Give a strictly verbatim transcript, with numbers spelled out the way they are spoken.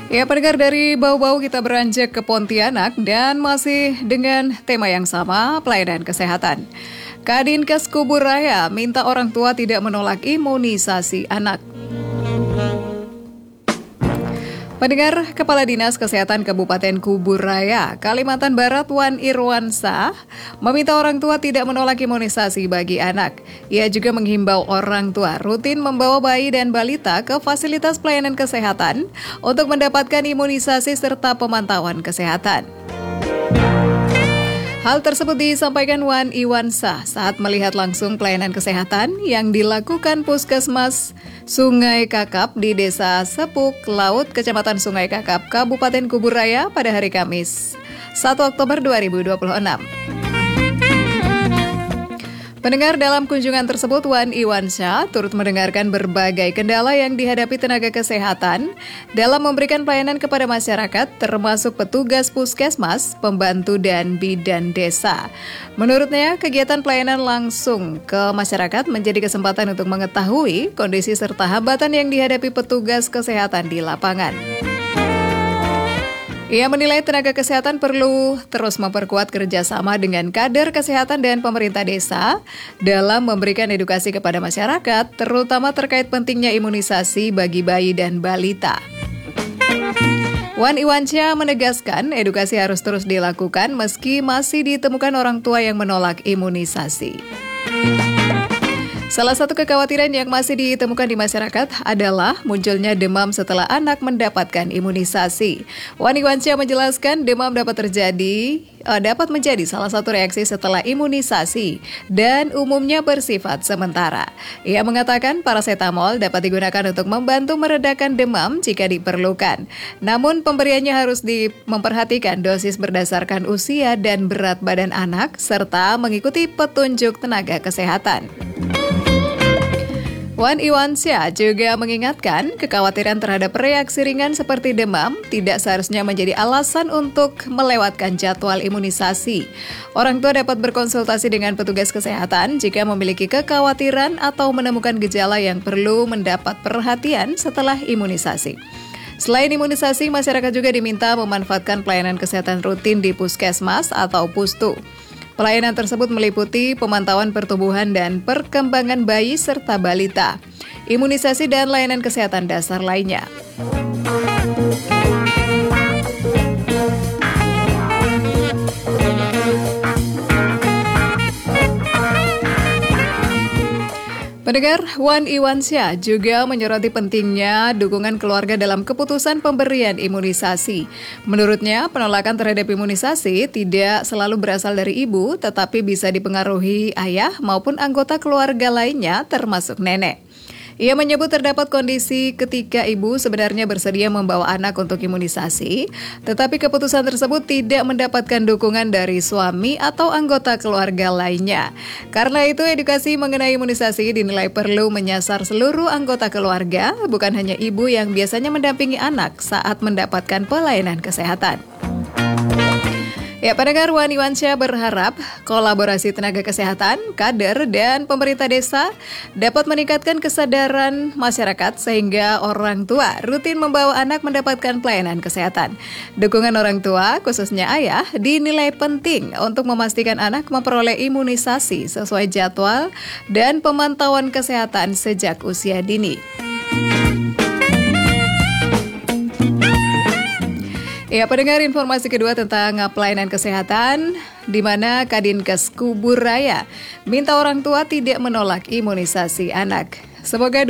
Ya, pendengar, dari bau-bau kita beranjak ke Pontianak dan masih dengan tema yang sama, pelayanan kesehatan. Kadinkes Kuburaya minta orang tua tidak menolak imunisasi anak. Pendengar, Kepala Dinas Kesehatan Kabupaten Kuburaya, Kalimantan Barat, Wan Irwansyah, meminta orang tua tidak menolak imunisasi bagi anak. Ia juga menghimbau orang tua rutin membawa bayi dan balita ke fasilitas pelayanan kesehatan untuk mendapatkan imunisasi serta pemantauan kesehatan. Hal tersebut disampaikan Wan Irwansyah saat melihat langsung pelayanan kesehatan yang dilakukan Puskesmas Sungai Kakap di Desa Sepuk Laut, Kecamatan Sungai Kakap, Kabupaten Kuburaya pada hari Kamis, satu Oktober dua ribu dua puluh enam. Pendengar, dalam kunjungan tersebut, Wan Irwansyah turut mendengarkan berbagai kendala yang dihadapi tenaga kesehatan dalam memberikan pelayanan kepada masyarakat, termasuk petugas puskesmas, pembantu, dan bidan desa. Menurutnya, kegiatan pelayanan langsung ke masyarakat menjadi kesempatan untuk mengetahui kondisi serta hambatan yang dihadapi petugas kesehatan di lapangan. Ia menilai tenaga kesehatan perlu terus memperkuat kerjasama dengan kader kesehatan dan pemerintah desa dalam memberikan edukasi kepada masyarakat, terutama terkait pentingnya imunisasi bagi bayi dan balita. Wan Irwansyah menegaskan edukasi harus terus dilakukan meski masih ditemukan orang tua yang menolak imunisasi. Salah satu kekhawatiran yang masih ditemukan di masyarakat adalah munculnya demam setelah anak mendapatkan imunisasi. Wan Irwansyah menjelaskan demam dapat terjadi, uh, dapat menjadi salah satu reaksi setelah imunisasi dan umumnya bersifat sementara. Ia mengatakan parasetamol dapat digunakan untuk membantu meredakan demam jika diperlukan. Namun pemberiannya harus di- memperhatikan dosis berdasarkan usia dan berat badan anak serta mengikuti petunjuk tenaga kesehatan. Wan Irwansyah juga mengingatkan kekhawatiran terhadap reaksi ringan seperti demam tidak seharusnya menjadi alasan untuk melewatkan jadwal imunisasi. Orang tua dapat berkonsultasi dengan petugas kesehatan jika memiliki kekhawatiran atau menemukan gejala yang perlu mendapat perhatian setelah imunisasi. Selain imunisasi, masyarakat juga diminta memanfaatkan pelayanan kesehatan rutin di puskesmas atau pustu. Pelayanan tersebut meliputi pemantauan pertumbuhan dan perkembangan bayi serta balita, imunisasi dan layanan kesehatan dasar lainnya. Pendengar, Wan Irwansyah juga menyoroti pentingnya dukungan keluarga dalam keputusan pemberian imunisasi. Menurutnya, penolakan terhadap imunisasi tidak selalu berasal dari ibu, tetapi bisa dipengaruhi ayah maupun anggota keluarga lainnya termasuk nenek. Ia menyebut terdapat kondisi ketika ibu sebenarnya bersedia membawa anak untuk imunisasi, tetapi keputusan tersebut tidak mendapatkan dukungan dari suami atau anggota keluarga lainnya. Karena itu, edukasi mengenai imunisasi dinilai perlu menyasar seluruh anggota keluarga, bukan hanya ibu yang biasanya mendampingi anak saat mendapatkan pelayanan kesehatan. Ya, pendengar, Wan Irwansyah berharap kolaborasi tenaga kesehatan, kader, dan pemerintah desa dapat meningkatkan kesadaran masyarakat sehingga orang tua rutin membawa anak mendapatkan pelayanan kesehatan. Dukungan orang tua, khususnya ayah, dinilai penting untuk memastikan anak memperoleh imunisasi sesuai jadwal dan pemantauan kesehatan sejak usia dini. Ya, pendengar, informasi kedua tentang pelayanan kesehatan, di mana Kadinkes Kuburaya minta orang tua tidak menolak imunisasi anak. Semoga